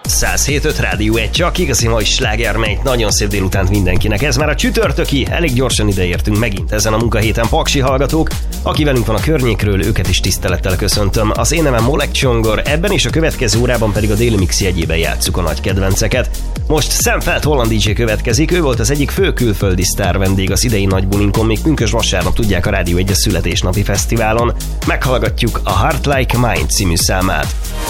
107.5 Rádió 1, csak igazi mai sláger, mely nagyon szép délutánt mindenkinek. Ez már a csütörtöki, elég gyorsan ideértünk megint ezen a munkahéten, paksi hallgatók. Aki velünk van a környékről, őket is tisztelettel köszöntöm. Az én nevem Molek Csongor, ebben és a következő órában pedig a Déli Mix jegyében játsszuk a nagy kedvenceket. Most Sam Feldt holland DJ következik, ő volt az egyik fő külföldi sztár vendég az idei nagy bulinkon, még pünkös vasárnap tudják a Rádió 1 születésnapi fesztiválon. Meghallgatjuk a Heart Like Mine című számát.